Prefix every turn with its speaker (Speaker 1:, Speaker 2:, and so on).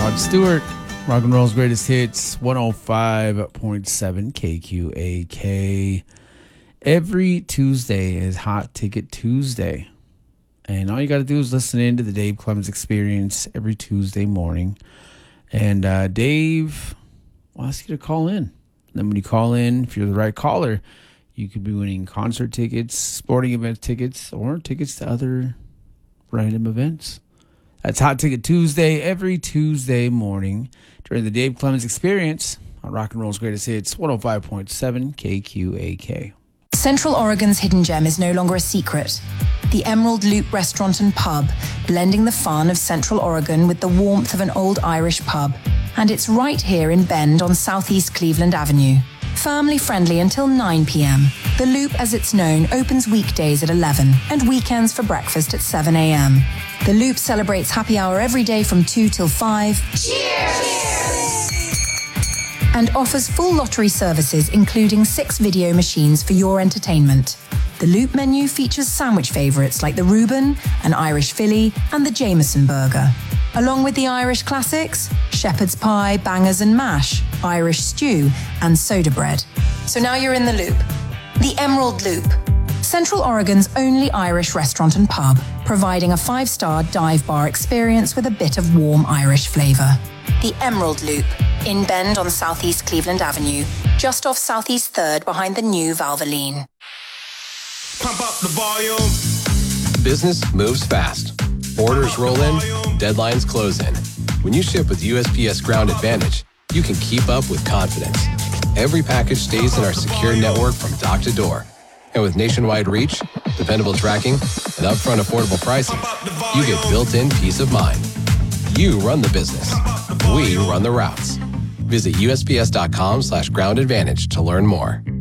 Speaker 1: Rod Stewart, rock and roll's greatest hits, 105.7 KQAK. Every Tuesday is Hot Ticket Tuesday. And all you got to do is listen in to the Dave Clemens Experience every Tuesday morning. And Dave will ask you to call in. And then when you call in, if you're the right caller, you could be winning concert tickets, sporting event tickets, or tickets to other random events. That's Hot Ticket Tuesday every Tuesday morning during the Dave Clemens Experience on Rock and Roll's Greatest Hits, 105.7 KQAK.
Speaker 2: Central Oregon's hidden gem is no longer a secret. The Emerald Loop Restaurant and Pub, blending the fun of Central Oregon with the warmth of an old Irish pub. And it's right here in Bend on Southeast Cleveland Avenue. Family friendly until 9 p.m. The Loop, as it's known, opens weekdays at 11 and weekends for breakfast at 7 a.m. The Loop celebrates happy hour every day from 2 till 5. Cheers! And offers full lottery services, including 6 video machines for your entertainment. The Loop menu features sandwich favorites like the Reuben, an Irish Philly, and the Jameson burger. Along with the Irish classics, shepherd's pie, bangers and mash, Irish stew, and soda bread. So now you're in the Loop. The Emerald Loop. Central Oregon's only Irish restaurant and pub, providing a 5-star dive bar experience with a bit of warm Irish flavor. The Emerald Loop, in Bend on Southeast Cleveland Avenue, just off Southeast 3rd behind the new Valvoline.
Speaker 3: Pump up the volume.
Speaker 4: Business moves fast. Orders roll in, deadlines close in. When you ship with USPS Ground Advantage, you can keep up with confidence. Every package stays in our secure network from dock to door. And with nationwide reach, dependable tracking, and upfront affordable pricing, you get built-in peace of mind. You run the business. We run the routes. Visit USPS.com/groundadvantage to learn more.